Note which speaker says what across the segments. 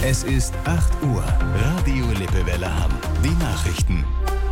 Speaker 1: Es ist 8 Uhr. Radio Lippewelle Hamm. Die Nachrichten.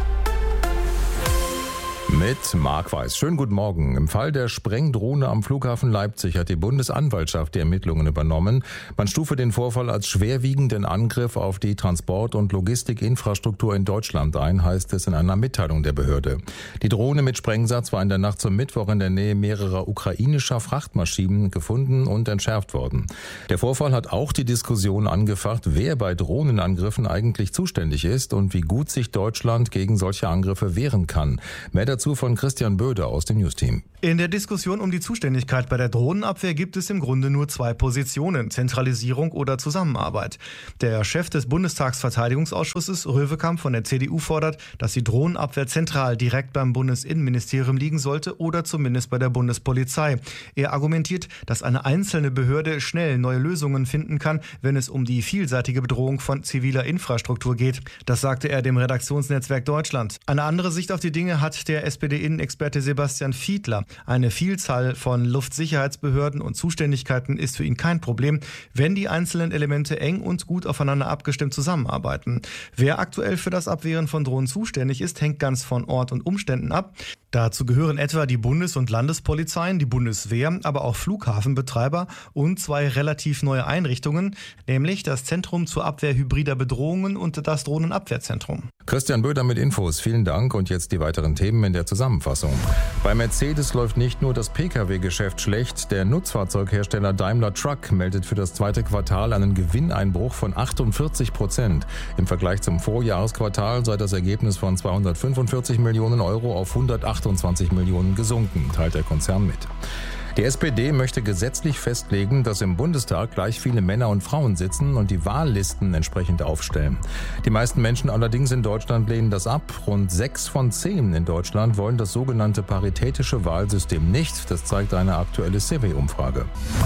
Speaker 2: Mit Marc Weiß. Schönen guten Morgen. Im Fall der Sprengdrohne am Flughafen Leipzig hat die Bundesanwaltschaft die Ermittlungen übernommen. Man stufe den Vorfall als schwerwiegenden Angriff auf die Transport- und Logistikinfrastruktur in Deutschland ein, heißt es in einer Mitteilung der Behörde. Die Drohne mit Sprengsatz war in der Nacht zum Mittwoch in der Nähe mehrerer ukrainischer Frachtmaschinen gefunden und entschärft worden. Der Vorfall hat auch die Diskussion angefacht, wer bei Drohnenangriffen eigentlich zuständig ist und wie gut sich Deutschland gegen solche Angriffe wehren kann. Mehr dazu von Christian Böder aus dem Newsteam.
Speaker 3: In der Diskussion um die Zuständigkeit bei der Drohnenabwehr gibt es im Grunde nur zwei Positionen: Zentralisierung oder Zusammenarbeit. Der Chef des Bundestagsverteidigungsausschusses, Röwekamp von der CDU, fordert, dass die Drohnenabwehr zentral direkt beim Bundesinnenministerium liegen sollte oder zumindest bei der Bundespolizei. Er argumentiert, dass eine einzelne Behörde schnell neue Lösungen finden kann, wenn es um die vielseitige Bedrohung von ziviler Infrastruktur geht. Das sagte er dem Redaktionsnetzwerk Deutschland. Eine andere Sicht auf die Dinge hat der SPD-Innenexperte Sebastian Fiedler. Eine Vielzahl von Luftsicherheitsbehörden und Zuständigkeiten ist für ihn kein Problem, wenn die einzelnen Elemente eng und gut aufeinander abgestimmt zusammenarbeiten. Wer aktuell für das Abwehren von Drohnen zuständig ist, hängt ganz von Ort und Umständen ab. Dazu gehören etwa die Bundes- und Landespolizeien, die Bundeswehr, aber auch Flughafenbetreiber und zwei relativ neue Einrichtungen, nämlich das Zentrum zur Abwehr hybrider Bedrohungen und das Drohnenabwehrzentrum.
Speaker 2: Christian Böder mit Infos. Vielen Dank und jetzt die weiteren Themen in der Zusammenfassung. Bei Mercedes läuft nicht nur das Pkw-Geschäft schlecht. Der Nutzfahrzeughersteller Daimler Truck meldet für das zweite Quartal einen Gewinneinbruch von 48%. Im Vergleich zum Vorjahresquartal sei das Ergebnis von 245 Millionen Euro auf 128 Millionen gesunken, teilt der Konzern mit. Die SPD möchte gesetzlich festlegen, dass im Bundestag gleich viele Männer und Frauen sitzen und die Wahllisten entsprechend aufstellen. Die meisten Menschen allerdings in Deutschland lehnen das ab. Rund 6 von 10 in Deutschland wollen das sogenannte paritätische Wahlsystem nicht. Das zeigt eine aktuelle CW-Umfrage.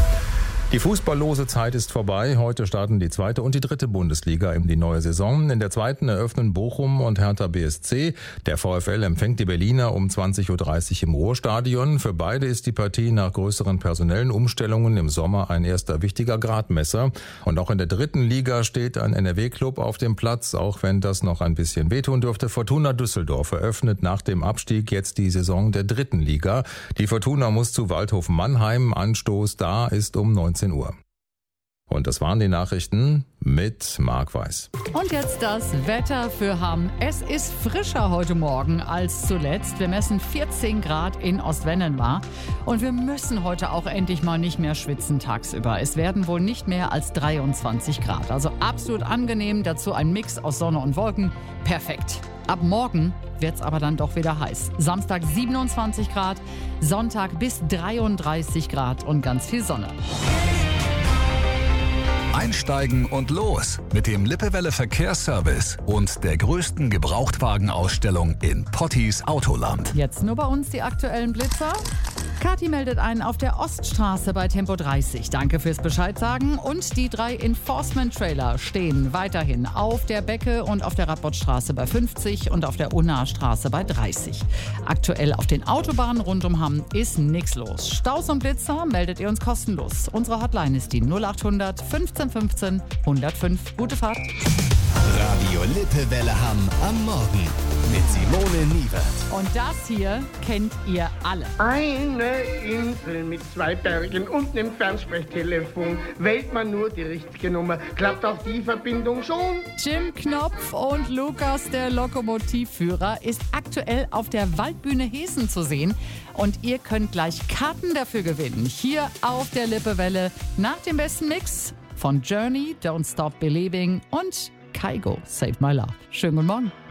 Speaker 2: Die fußballlose Zeit ist vorbei. Heute starten die 2. und die 3. Bundesliga in die neue Saison. In der 2. eröffnen Bochum und Hertha BSC. Der VfL empfängt die Berliner um 20.30 Uhr im Ruhrstadion. Für beide ist die Partie nach größeren personellen Umstellungen im Sommer ein erster wichtiger Gradmesser. Und auch in der 3. Liga steht ein NRW-Club auf dem Platz, auch wenn das noch ein bisschen wehtun dürfte. Fortuna Düsseldorf eröffnet nach dem Abstieg jetzt die Saison der 3. Liga. Die Fortuna muss zu Waldhof Mannheim. Anstoß da ist um 19 Uhr. Und das waren die Nachrichten mit Marc Weiß.
Speaker 4: Und jetzt das Wetter für Hamm. Es ist frischer heute Morgen als zuletzt. Wir messen 14 Grad in Ostwennenmar. Und wir müssen heute auch endlich mal nicht mehr schwitzen tagsüber. Es werden wohl nicht mehr als 23 Grad. Also absolut angenehm. Dazu ein Mix aus Sonne und Wolken. Perfekt. Ab morgen wird's aber dann doch wieder heiß. Samstag 27 Grad, Sonntag bis 33 Grad und ganz viel Sonne.
Speaker 1: Einsteigen und los mit dem Lippewelle Verkehrsservice und der größten Gebrauchtwagenausstellung in Pottis Autoland.
Speaker 4: Jetzt nur bei uns die aktuellen Blitzer. Kathi meldet einen auf der Oststraße bei Tempo 30. Danke fürs Bescheid sagen. Und die 3 Enforcement-Trailer stehen weiterhin auf der Becke und auf der Radbottstraße bei 50 und auf der Unnastraße bei 30. Aktuell auf den Autobahnen rund um Hamm ist nichts los. Staus und Blitzer meldet ihr uns kostenlos. Unsere Hotline ist die 0800 15 15 105. Gute Fahrt.
Speaker 1: Radio Lippewelle Hamm am Morgen mit Simone Niewert.
Speaker 4: Und das hier kennt ihr alle.
Speaker 5: Eine Insel mit 2 Bergen und einem Fernsprechtelefon. Wählt man nur die richtige Nummer, klappt auch die Verbindung schon.
Speaker 4: Jim Knopf und Lukas, der Lokomotivführer, ist aktuell auf der Waldbühne Hessen zu sehen. Und ihr könnt gleich Karten dafür gewinnen. Hier auf der Lippewelle nach dem besten Mix von Journey, Don't Stop Believing und Kygo, Save My Love. Schönen guten Morgen.